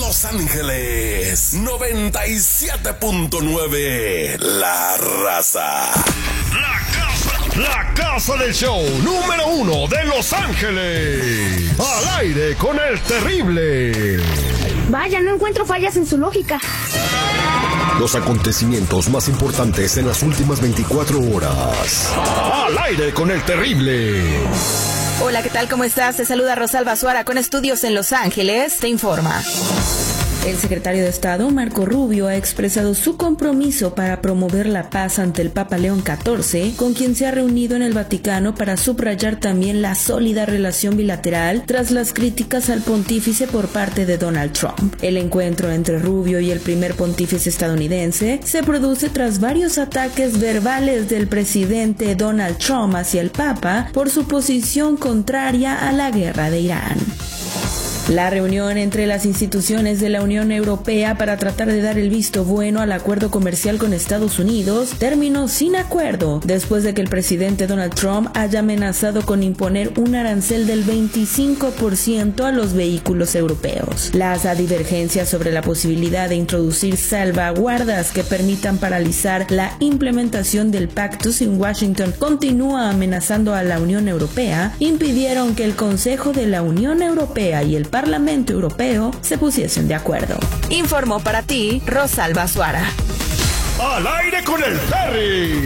Los Ángeles 97.9. La Raza. La casa del show número 1 de Los Ángeles. Al aire con el terrible. Vaya, no encuentro fallas en su lógica. Los acontecimientos más importantes en las últimas 24 horas. Al aire con el terrible. Hola, ¿qué tal? ¿Cómo estás? Te saluda Rosalba Suara con estudios en Los Ángeles. Te informa. El secretario de Estado, Marco Rubio, ha expresado su compromiso para promover la paz ante el Papa León XIV, con quien se ha reunido en el Vaticano para subrayar también la sólida relación bilateral tras las críticas al pontífice por parte de Donald Trump. El encuentro entre Rubio y el primer pontífice estadounidense se produce tras varios ataques verbales del presidente Donald Trump hacia el Papa por su posición contraria a la guerra de Irán. La reunión entre las instituciones de la Unión Europea para tratar de dar el visto bueno al acuerdo comercial con Estados Unidos terminó sin acuerdo después de que el presidente Donald Trump haya amenazado con imponer un arancel del 25% a los vehículos europeos. Las divergencias sobre la posibilidad de introducir salvaguardas que permitan paralizar la implementación del pacto si Washington continúa amenazando a la Unión Europea impidieron que el Consejo de la Unión Europea y el Parlamento Europeo se pusiesen de acuerdo. Informó para ti Rosalba Suara. Al aire con el Terry.